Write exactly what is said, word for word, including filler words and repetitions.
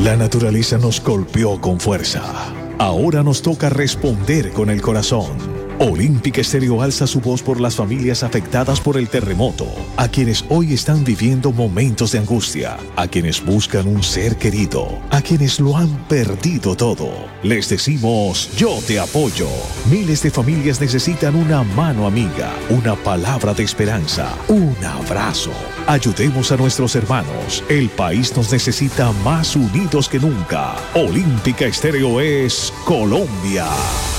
La naturaleza nos golpeó con fuerza. Ahora nos toca responder con el corazón. Olímpica Estéreo alza su voz por las familias afectadas por el terremoto, a quienes hoy están viviendo momentos de angustia, a quienes buscan un ser querido, a quienes lo han perdido todo. Les decimos, yo te apoyo. Miles de familias necesitan una mano amiga, una palabra de esperanza, un abrazo. Ayudemos a nuestros hermanos. El país nos necesita más unidos que nunca. Olímpica Estéreo es Colombia.